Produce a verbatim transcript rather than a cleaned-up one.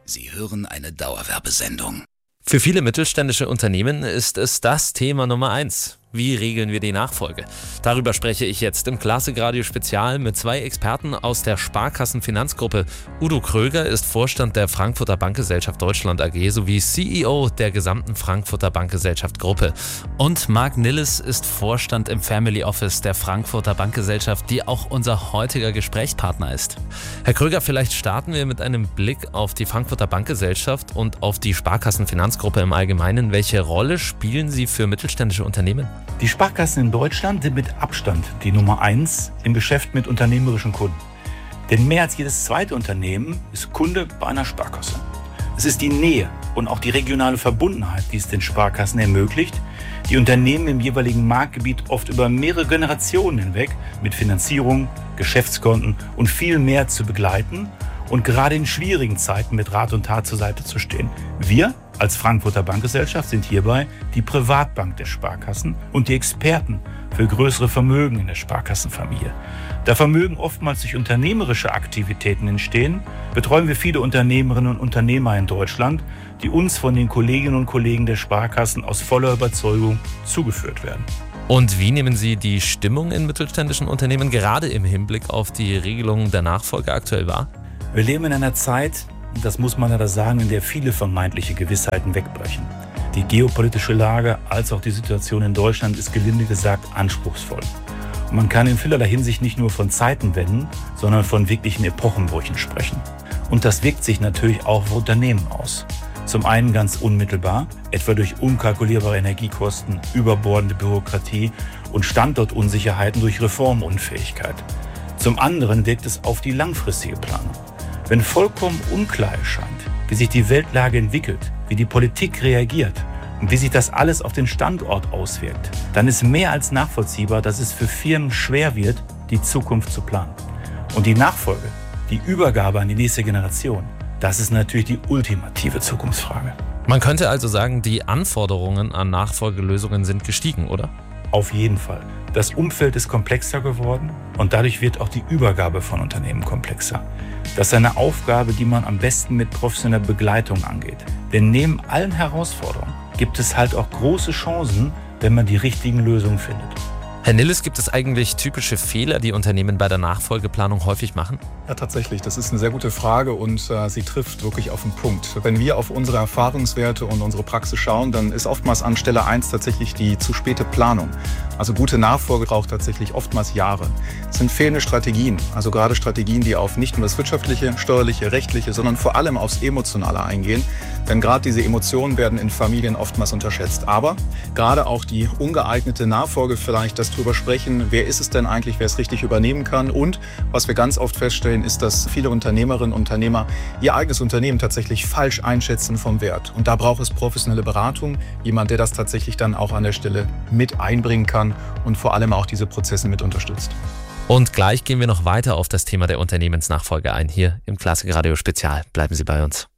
Sie hören eine Dauerwerbesendung. Für viele mittelständische Unternehmen ist es das Thema Nummer eins. Wie regeln wir die Nachfolge? Darüber spreche ich jetzt im Klassikradio Spezial mit zwei Experten aus der Sparkassen-Finanzgruppe. Udo Kröger ist Vorstand der Frankfurter Bankgesellschaft Deutschland A G sowie C E O der gesamten Frankfurter Bankgesellschaft Gruppe. Und Marc Nilles ist Vorstand im Family Office der Frankfurter Bankgesellschaft, die auch unser heutiger Gesprächspartner ist. Herr Kröger, vielleicht starten wir mit einem Blick auf die Frankfurter Bankgesellschaft und auf die Sparkassen-Finanzgruppe im Allgemeinen. Welche Rolle spielen sie für mittelständische Unternehmen? Die Sparkassen in Deutschland sind mit Abstand die Nummer eins im Geschäft mit unternehmerischen Kunden. Denn mehr als jedes zweite Unternehmen ist Kunde bei einer Sparkasse. Es ist die Nähe und auch die regionale Verbundenheit, die es den Sparkassen ermöglicht, die Unternehmen im jeweiligen Marktgebiet oft über mehrere Generationen hinweg mit Finanzierung, Geschäftskonten und viel mehr zu begleiten und gerade in schwierigen Zeiten mit Rat und Tat zur Seite zu stehen. Wir als Frankfurter Bankgesellschaft sind hierbei die Privatbank der Sparkassen und die Experten für größere Vermögen in der Sparkassenfamilie. Da Vermögen oftmals durch unternehmerische Aktivitäten entstehen, betreuen wir viele Unternehmerinnen und Unternehmer in Deutschland, die uns von den Kolleginnen und Kollegen der Sparkassen aus voller Überzeugung zugeführt werden. Und wie nehmen Sie die Stimmung in mittelständischen Unternehmen gerade im Hinblick auf die Regelungen der Nachfolge aktuell wahr? Wir leben in einer Zeit, das muss man leider sagen, in der viele vermeintliche Gewissheiten wegbrechen. Die geopolitische Lage als auch die Situation in Deutschland ist gelinde gesagt anspruchsvoll. Und man kann in vielerlei Hinsicht nicht nur von Zeitenwenden, sondern von wirklichen Epochenbrüchen sprechen. Und das wirkt sich natürlich auch auf Unternehmen aus. Zum einen ganz unmittelbar, etwa durch unkalkulierbare Energiekosten, überbordende Bürokratie und Standortunsicherheiten durch Reformunfähigkeit. Zum anderen wirkt es auf die langfristige Planung. Wenn vollkommen unklar erscheint, wie sich die Weltlage entwickelt, wie die Politik reagiert und wie sich das alles auf den Standort auswirkt, dann ist mehr als nachvollziehbar, dass es für Firmen schwer wird, die Zukunft zu planen. Und die Nachfolge, die Übergabe an die nächste Generation, das ist natürlich die ultimative Zukunftsfrage. Man könnte also sagen, die Anforderungen an Nachfolgelösungen sind gestiegen, oder? Auf jeden Fall. Das Umfeld ist komplexer geworden und dadurch wird auch die Übergabe von Unternehmen komplexer. Das ist eine Aufgabe, die man am besten mit professioneller Begleitung angeht. Denn neben allen Herausforderungen gibt es halt auch große Chancen, wenn man die richtigen Lösungen findet. Herr Nilles, gibt es eigentlich typische Fehler, die Unternehmen bei der Nachfolgeplanung häufig machen? Ja, tatsächlich. Das ist eine sehr gute Frage und äh, sie trifft wirklich auf den Punkt. Wenn wir auf unsere Erfahrungswerte und unsere Praxis schauen, dann ist oftmals an Stelle eins tatsächlich die zu späte Planung. Also gute Nachfolge braucht tatsächlich oftmals Jahre. Es sind fehlende Strategien, also gerade Strategien, die auf nicht nur das wirtschaftliche, steuerliche, rechtliche, sondern vor allem aufs Emotionale eingehen. Denn gerade diese Emotionen werden in Familien oftmals unterschätzt. Aber gerade auch die ungeeignete Nachfolge vielleicht, das drüber sprechen, wer ist es denn eigentlich, wer es richtig übernehmen kann. Und was wir ganz oft feststellen, ist, dass viele Unternehmerinnen und Unternehmer ihr eigenes Unternehmen tatsächlich falsch einschätzen vom Wert. Und da braucht es professionelle Beratung, jemand, der das tatsächlich dann auch an der Stelle mit einbringen kann und vor allem auch diese Prozesse mit unterstützt. Und gleich gehen wir noch weiter auf das Thema der Unternehmensnachfolge ein, hier im Klassikradio Spezial. Bleiben Sie bei uns.